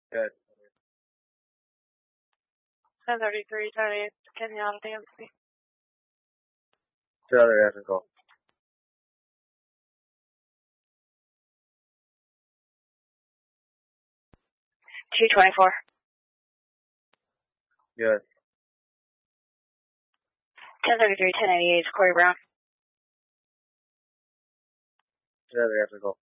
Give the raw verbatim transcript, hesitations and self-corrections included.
Good. ten thirty-three, ten eight, Kenyon, D M C. Two other after call. two twenty-four. Good. ten thirty-three, ten eighty-eight, Corey Brown. Two other after call.